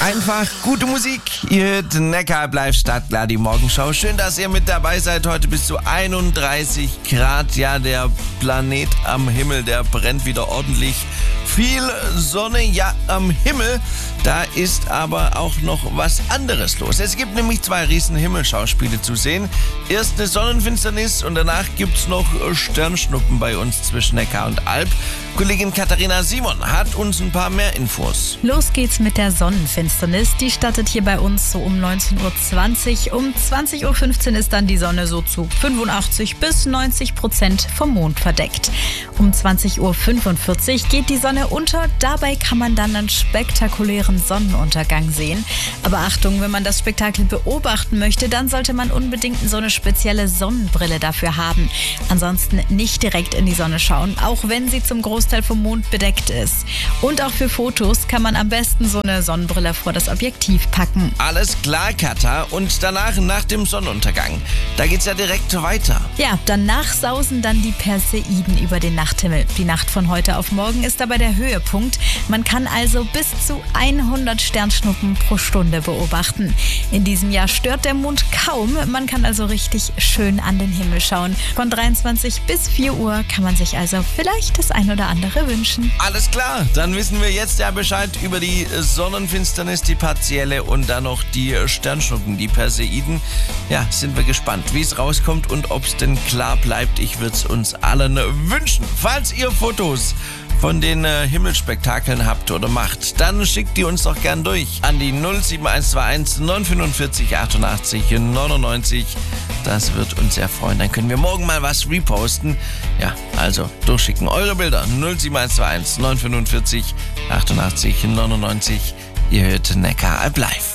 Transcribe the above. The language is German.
Einfach gute Musik. Ihr hört Neckar live Stadtklar, die Morgenschau. Schön, dass ihr mit dabei seid. Heute bis zu 31 Grad. Ja, der Planet am Himmel, der brennt wieder ordentlich. Viel Sonne, ja, am Himmel. Da ist aber auch noch was anderes los. Es gibt nämlich 2 riesen Himmelschauspiele zu sehen. Erst eine Sonnenfinsternis und danach gibt's noch Sternschnuppen bei uns zwischen Neckar und Alb. Kollegin Katharina Simon hat uns ein paar mehr Infos. Los geht's mit der Sonnenfinsternis. Die startet hier bei uns so um 19.20 Uhr. Um 20.15 Uhr ist dann die Sonne so zu 85 bis 90% vom Mond verdeckt. Um 20.45 Uhr geht die Sonne unter. Dabei kann man dann einen spektakulären Sonnenuntergang sehen. Aber Achtung, wenn man das Spektakel beobachten möchte, dann sollte man unbedingt so eine spezielle Sonnenbrille dafür haben. Ansonsten nicht direkt in die Sonne schauen, auch wenn sie zum Großteil vom Mond bedeckt ist. Und auch für Fotos kann man am besten so eine Sonnenbrille vor das Objektiv packen. Alles klar, Katha. Und danach, nach dem Sonnenuntergang, da geht's ja direkt weiter. Ja, danach sausen dann die Perseiden über den Nachthimmel. Die Nacht von heute auf morgen ist dabei der Höhepunkt. Man kann also bis zu 100 Sternschnuppen pro Stunde beobachten. In diesem Jahr stört der Mond kaum. Man kann also richtig schön an den Himmel schauen. Von 23 bis 4 Uhr kann man sich also vielleicht das ein oder andere wünschen. Alles klar, dann wissen wir jetzt ja Bescheid über die Sonnenfinsternis, die partielle und dann noch die Sternschnuppen, die Perseiden. Ja, sind wir gespannt, wie es rauskommt und ob es denn klar bleibt. Ich würde es uns allen wünschen. Falls ihr Fotos von den Himmelsspektakeln habt oder macht, dann schickt die uns doch gern durch an die 07121 945 88 99. Das wird uns sehr freuen. Dann können wir morgen mal was reposten. Ja, also durchschicken eure Bilder 07121 945 88 99. Ihr hört Neckar live.